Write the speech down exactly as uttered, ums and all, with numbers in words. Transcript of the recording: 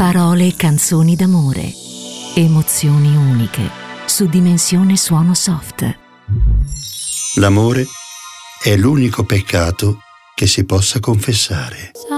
Parole e canzoni d'amore. Emozioni uniche su Dimensione Suono Soft. L'amore è l'unico peccato che si possa confessare.